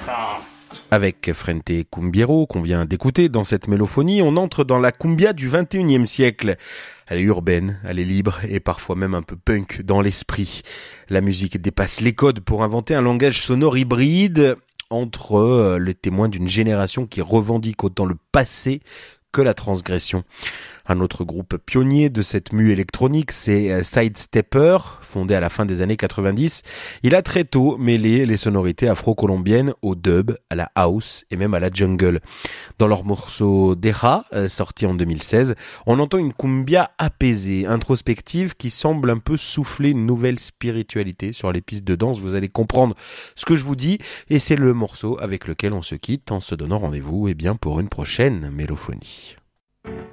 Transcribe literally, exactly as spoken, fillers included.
Avec Frente Cumbiero, qu'on vient d'écouter dans cette mélophonie, on entre dans la cumbia du vingt et unième siècle. Elle est urbaine, elle est libre et parfois même un peu punk dans l'esprit. La musique dépasse les codes pour inventer un langage sonore hybride entre les témoins d'une génération qui revendique autant le passé que la transgression. Un autre groupe pionnier de cette mue électronique, c'est Sidestepper, fondé à la fin des années quatre-vingt-dix. Il a très tôt mêlé les sonorités afro-colombiennes au dub, à la house et même à la jungle. Dans leur morceau Deja, sorti en deux mille seize, on entend une cumbia apaisée, introspective, qui semble un peu souffler une nouvelle spiritualité sur les pistes de danse. Vous allez comprendre ce que je vous dis, et c'est le morceau avec lequel on se quitte en se donnant rendez-vous eh bien, pour une prochaine mélophonie.